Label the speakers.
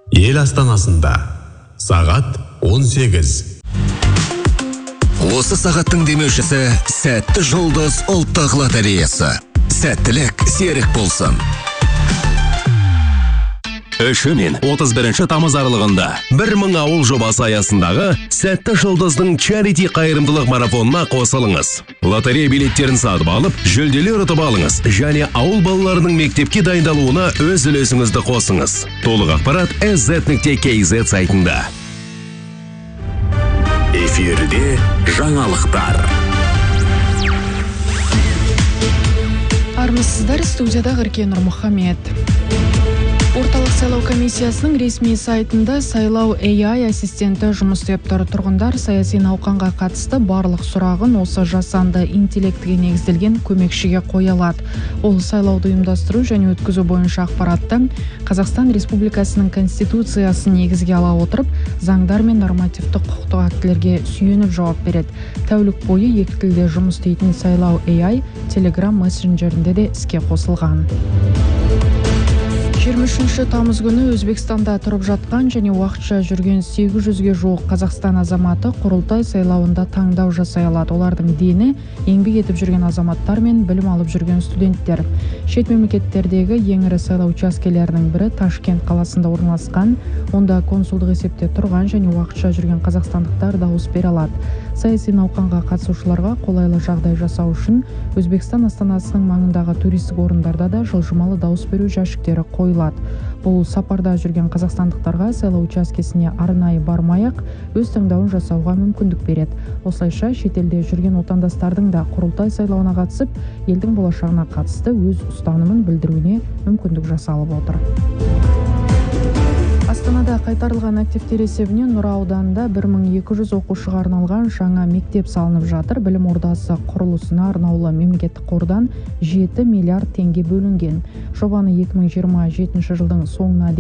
Speaker 1: Ел астанасында сағат 18.
Speaker 2: Осы сағаттың демеушісі Сәтті жұлдыз ұлттық лотереясы. Сәттілік серік болсын. 3 мен 31 тамыз аралығында 1000 ауыл жобасы аясындағы Сәтті жұлдыздың чарити қайырымдылық марафонына қосылыңыз. Лотерея билеттерін сатып алып, жүлделер ұтып алыңыз және ауыл балаларының мектепке дайындалуына өз үлесіңізді қосыңыз. Толық ақпарат sz.kz сайтында. Эфирде жаңалықтар.
Speaker 3: Армысыздар, студияда Ғыркен Нұрмұхамед. Орталық сайлау комиссиясының ресми сайтында сайлау AI ассистенті жұмыс істеп тұр. Тұрғындар саяси науқанға қатысты барлық сұрағын осы жасанды интеллектіге негізделген көмекшіге қоя алады. Ол сайлауды ұйымдастыру және өткізу бойынша ақпаратты Қазақстан Республикасының Конституциясын негізге ала отырып, заңдар мен нормативті құқықтық актілерге сүйеніп жауап береді. Тәулік бойы екі тілде жұмыс істейтін сайлау AI Telegram мессенджерінде де іске қосылған. 23 тамыз күні Өзбекстанда тұрып жатқан және уақытша жүрген 800-ге жуық Қазақстан азаматы құрылтай сайлауында таңдау жасай алады. Олардың дені еңбек етіп жүрген азаматтар мен білім алып жүрген студенттер. Шет мемлекеттердегі ең ірі сайлау учаскелерінің бірі Ташкент қаласында орналасқан. Онда консулдық есепте тұрған және уақытша жүрген қазақстандықтар дауыс бере алады. Саяси науқанға қатысушыларға қолайлы жағдай жасау үшін Өзбекстан астанасының маңындағы туристік орындарда да жылжымалы дауыс беру жәшіктері қойылады. Бұл сапарда жүрген қазақстандықтарға сайлау учаскесіне арнайы бармай-ақ өз таңдауын жасауға мүмкіндік береді. Осылайша шетелде жүрген отандастардың да құрылтай сайлауына қатысып, елдің болашағына қатысты өз ұстанымын білдіруіне мүмкіндік жасалып отыр. Астанада қайтарылған активтер есебінен Нұра ауданында 1200 оқушыға арналған жаңа мектеп салынып жатыр. Білім ордасы құрылысына арнаулы мемлекеттік қордан 7 миллиард теңге бөлінген. Жобаны 2027 жылдың соңына